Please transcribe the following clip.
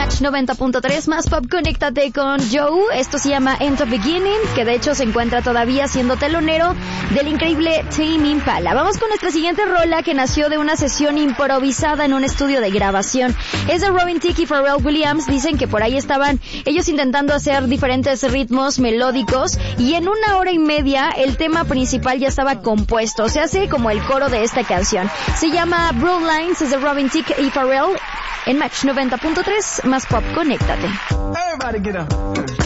Match 90.3, más pop, conéctate con Joe. Esto se llama End of Beginning, que de hecho se encuentra todavía siendo telonero del increíble Tame Impala. Vamos con nuestra siguiente rola, que nació de una sesión improvisada en un estudio de grabación. Es de Robin Thicke y Pharrell Williams. Dicen que por ahí estaban ellos intentando hacer diferentes ritmos melódicos y en 1 hora y media el tema principal ya estaba compuesto. Se hace como el coro de esta canción. Se llama Broad Lines, es de Robin Thicke y Pharrell en Match 90.3, más pop, conéctate. Everybody get up.